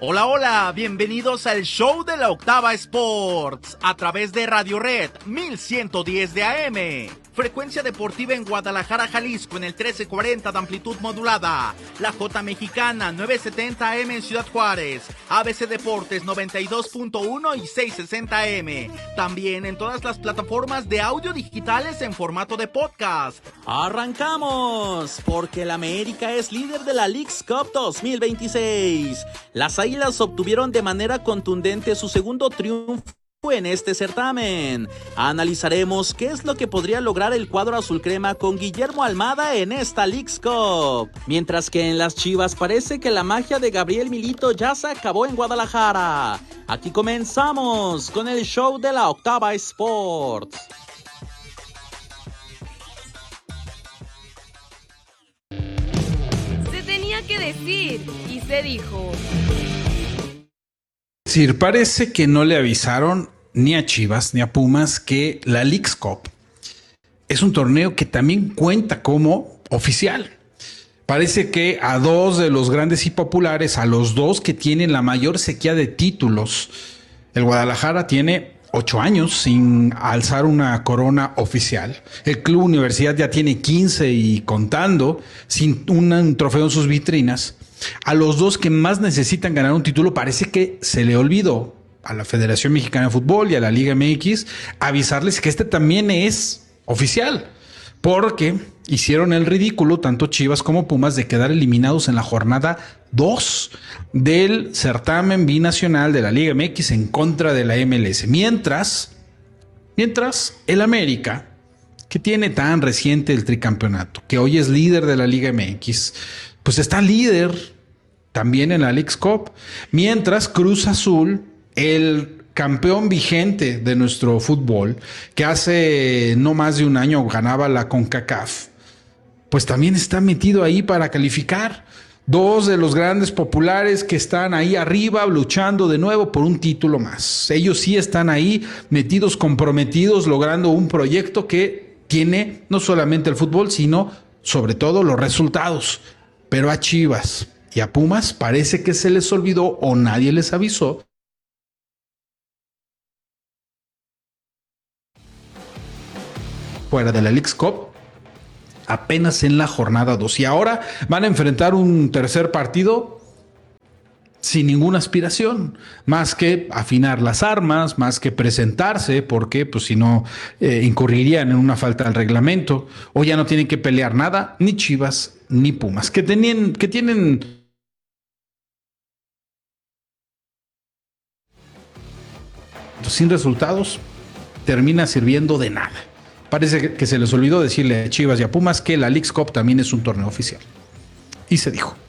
Hola, hola, bienvenidos al show de la Octava Sports a través de Radio Red 1110 de AM. Frecuencia deportiva en Guadalajara, Jalisco en el 1340 de amplitud modulada. La J Mexicana 970 AM en Ciudad Juárez. ABC Deportes 92.1 y 660 AM. También en todas las plataformas de audio digitales en formato de podcast. ¡Arrancamos! Porque el América es líder de la Leagues Cup 2026. Las Águilas obtuvieron de manera contundente su segundo triunfo en este certamen. Analizaremos qué es lo que podría lograr el cuadro azul crema con Guillermo Almada en esta Leagues Cup. Mientras que en las Chivas parece que la magia de Gabriel Milito ya se acabó en Guadalajara. Aquí comenzamos con el show de la Octava Sports. Se tenía que decir y se dijo. Parece que no le avisaron ni a Chivas ni a Pumas que la Leagues Cup es un torneo que también cuenta como oficial. Parece que a dos de los grandes y populares, a los dos que tienen la mayor sequía de títulos, el Guadalajara tiene 8 años sin alzar una corona oficial. El Club Universidad ya tiene 15 y contando, sin un trofeo en sus vitrinas. A los dos que más necesitan ganar un título parece que se le olvidó a la Federación Mexicana de Fútbol y a la Liga MX avisarles que este también es oficial, porque hicieron el ridículo tanto Chivas como Pumas de quedar eliminados en la jornada 2 del certamen binacional de la Liga MX en contra de la MLS. Mientras el América, que tiene tan reciente el tricampeonato, que hoy es líder de la Liga MX, pues está líder también en la Leagues Cup. Mientras Cruz Azul, el campeón vigente de nuestro fútbol, que hace no más de un año ganaba la CONCACAF, pues también está metido ahí para calificar. Dos de los grandes populares que están ahí arriba luchando de nuevo por un título más. Ellos sí están ahí metidos, comprometidos, logrando un proyecto que tiene no solamente el fútbol, sino sobre todo los resultados. Pero a Chivas y a Pumas parece que se les olvidó o nadie les avisó. Fuera de la Leagues Cup, apenas en la jornada 2. Y ahora van a enfrentar un tercer partido sin ninguna aspiración, más que afinar las armas, más que presentarse, porque pues si no incurrirían en una falta al reglamento, o ya no tienen que pelear nada, ni Chivas ni Pumas, que tienen sin resultados, termina sirviendo de nada. Parece que se les olvidó decirle a Chivas y a Pumas que la Leagues Cup también es un torneo oficial. Y se dijo.